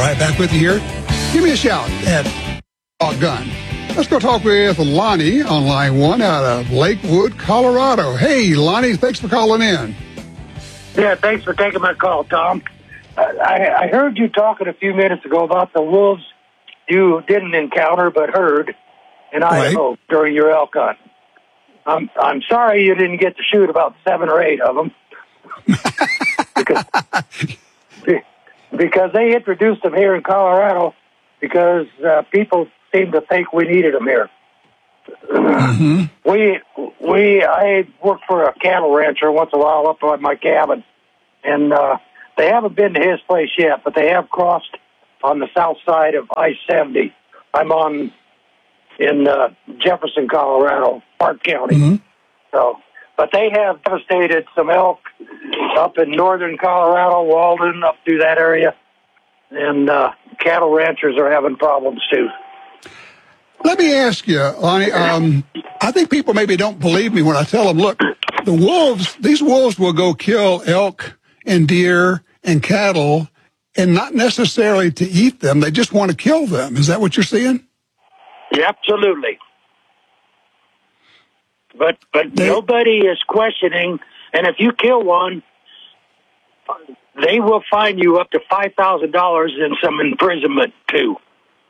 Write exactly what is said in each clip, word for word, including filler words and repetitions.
right back with you here. Give me a shout at Gun. Let's go talk with Lonnie on line one out of Lakewood, Colorado. Hey, Lonnie, thanks for calling in. Yeah, thanks for taking my call, Tom. I, I heard you talking a few minutes ago about the wolves you didn't encounter but heard in Idaho right. during your elk hunt. I'm I'm sorry you didn't get to shoot about seven or eight of them because because they introduced them here in Colorado because uh, people seem to think we needed them here. Mm-hmm. We we I work for a cattle rancher once in a while up at my cabin, and uh, they haven't been to his place yet, but they have crossed on the south side of I seventy. I'm on in uh, Jefferson, Colorado, Park County. Mm-hmm. So, but they have devastated some elk up in northern Colorado, Walden, up through that area, and uh, cattle ranchers are having problems too. Let me ask you, Lonnie, um, I think people maybe don't believe me when I tell them, look, the wolves, these wolves will go kill elk and deer and cattle, and not necessarily to eat them. They just want to kill them. Is that what you're seeing? Yeah, absolutely. But but they, nobody is questioning, and if you kill one, they will fine you up to five thousand dollars and some imprisonment, too.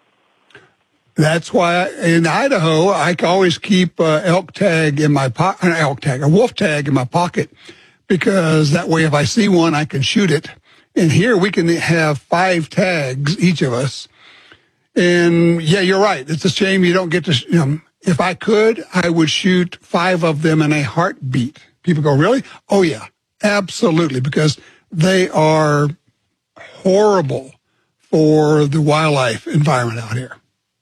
That's why in Idaho, I always keep uh, elk tag in my pocket, an elk tag, a wolf tag in my pocket, because that way if I see one, I can shoot it. And here we can have five tags, each of us. And yeah, you're right. It's a shame you don't get to, you know, if I could, I would shoot five of them in a heartbeat. People go, really? Oh yeah, absolutely. Because they are horrible for the wildlife environment out here.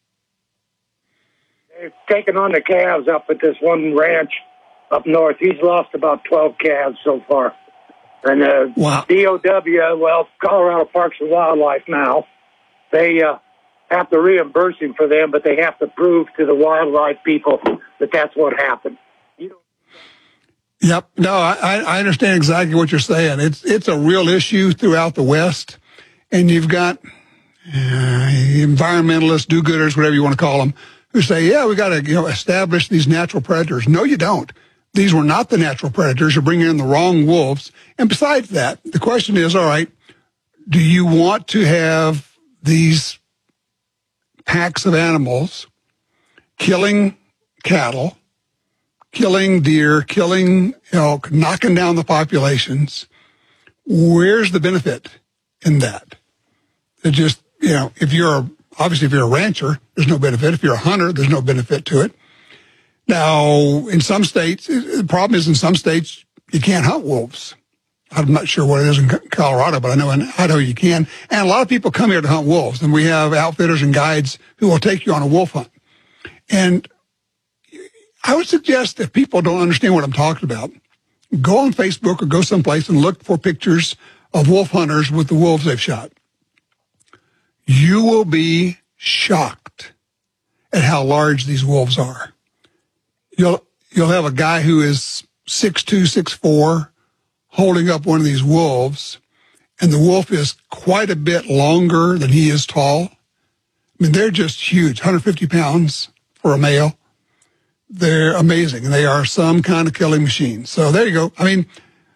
They've taken on the calves up at this one ranch up north. He's lost about twelve calves so far. And uh, wow. D O W, well, Colorado Parks and Wildlife now, they uh, have to reimburse him for them, but they have to prove to the wildlife people that that's what happened. You know? Yep. No, I, I understand exactly what you're saying. It's it's a real issue throughout the West, and you've got uh, environmentalists, do-gooders, whatever you want to call them, who say, yeah, we got to you know establish these natural predators. No, you don't. These were not the natural predators. You're bringing in the wrong wolves. And besides that, the question is, all right, do you want to have these packs of animals killing cattle, killing deer, killing elk, knocking down the populations? Where's the benefit in that? It just, you know, if you're, a, obviously if you're a rancher, there's no benefit. If you're a hunter, there's no benefit to it. Now, in some states, the problem is in some states, you can't hunt wolves. I'm not sure what it is in Colorado, but I know in Idaho you can. And a lot of people come here to hunt wolves, and we have outfitters and guides who will take you on a wolf hunt. And I would suggest if people don't understand what I'm talking about, go on Facebook or go someplace and look for pictures of wolf hunters with the wolves they've shot. You will be shocked at how large these wolves are. You'll you'll have a guy who is six two, six four holding up one of these wolves, and the wolf is quite a bit longer than he is tall. I mean, they're just huge, one hundred fifty pounds for a male. They're amazing, and they are some kind of killing machine. So there you go. I mean,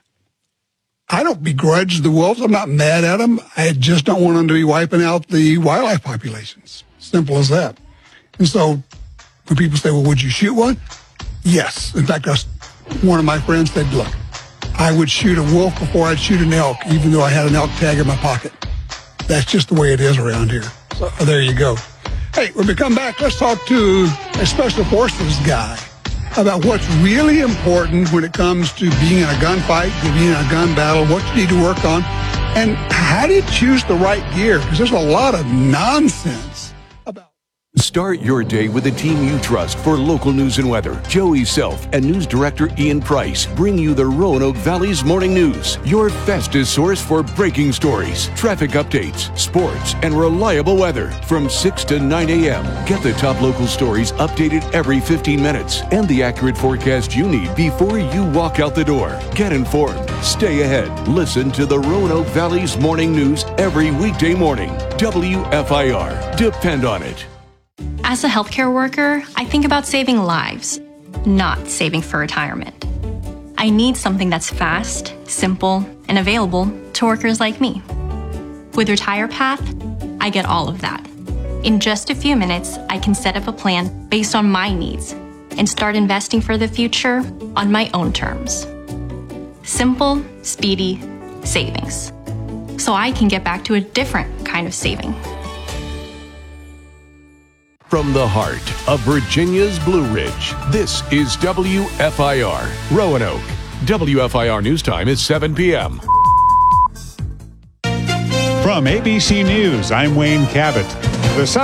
I don't begrudge the wolves. I'm not mad at them. I just don't want them to be wiping out the wildlife populations. Simple as that. And so when people say, well, would you shoot one? Yes. In fact, one of my friends said, look, I would shoot a wolf before I'd shoot an elk, even though I had an elk tag in my pocket. That's just the way it is around here. So there you go. Hey, when we come back, let's talk to a special forces guy about what's really important when it comes to being in a gunfight, being in a gun battle, what you need to work on, and how do you choose the right gear? Because there's a lot of nonsense about Start your day with the team you trust for local news and weather. Joey Self and News Director Ian Price bring you the Roanoke Valley's Morning News, your fastest source for breaking stories, traffic updates, sports, and reliable weather from six to nine a.m. Get the top local stories updated every fifteen minutes and the accurate forecast you need before you walk out the door. Get informed. Stay ahead. Listen to the Roanoke Valley's Morning News every weekday morning. W F I R. Depend on it. As a healthcare worker, I think about saving lives, not saving for retirement. I need something that's fast, simple, and available to workers like me. With RetirePath, I get all of that. In just a few minutes, I can set up a plan based on my needs and start investing for the future on my own terms. Simple, speedy savings. So I can get back to a different kind of saving. From the heart of Virginia's Blue Ridge, this is W F I R, Roanoke. W F I R News Time is seven p.m. From A B C News, I'm Wayne Cabot. The